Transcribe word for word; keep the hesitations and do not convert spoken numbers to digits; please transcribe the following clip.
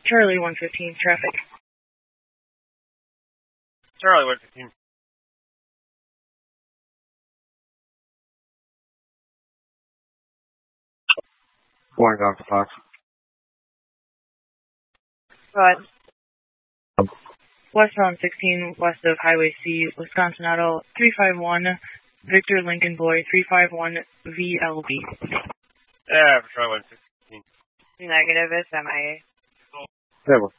Charlie one fifteen, traffic. Charlie one fifteen. Flying off the Fox. Go ahead. Westbound sixteen, west of Highway C, Wisconsin Auto, three five one, Victor Lincoln Boy, three five one V L B. Yeah, for Charlie one fifteen. Negative, it's M I A. Seven.